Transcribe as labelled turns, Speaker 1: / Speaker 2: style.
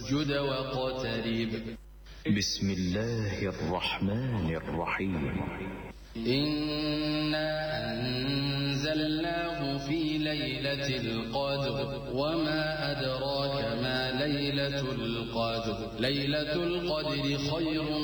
Speaker 1: واسجد واقترب.
Speaker 2: بسم الله الرحمن الرحيم.
Speaker 1: إنا أنزلناه في ليلة القدر وما أدراك ما ليلة القدر. ليلة القدر خير